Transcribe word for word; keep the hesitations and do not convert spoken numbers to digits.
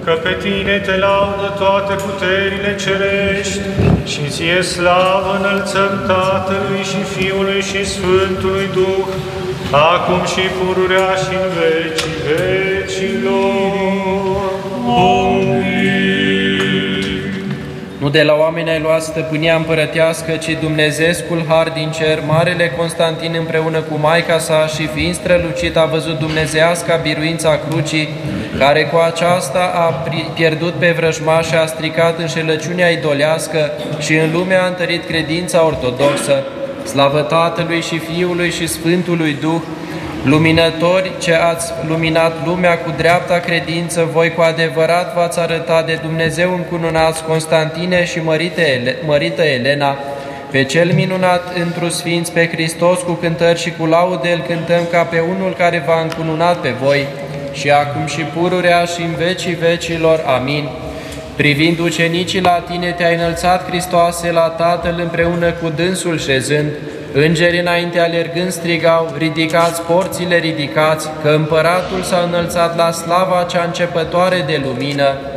că pe tine te laudă toate puterile cerești și ție slavă înălțăm Tatălui și Fiului și Sfântului Duh, acum și pururea și în vecii vecilor. Amin. Nu de la oameni ai luat stăpânia împărătească, ci Dumnezeescul har din cer, Marele Constantin împreună cu Maica sa și fiind strălucit a văzut dumnezeiasca biruința crucii, care cu aceasta a pierdut pe vrăjmaș și a stricat înșelăciunea idolească și în lume a întărit credința ortodoxă. Slavă Tatălui și Fiului și Sfântului Duh, luminători ce ați luminat lumea cu dreapta credință, voi cu adevărat v-ați arătat de Dumnezeu încununați Constantine și mărită Elena, pe cel minunat întru sfinți, pe Hristos cu cântări și cu laude îl cântăm ca pe unul care v-a încununat pe voi, și acum și pururea și în vecii vecilor. Amin. Privind ucenicii la tine, te-ai înălțat, Hristoase, la Tatăl împreună cu dânsul șezând. Îngerii înainte alergând strigau, ridicați porțile, ridicați, că împăratul s-a înălțat la slava cea începătoare de lumină.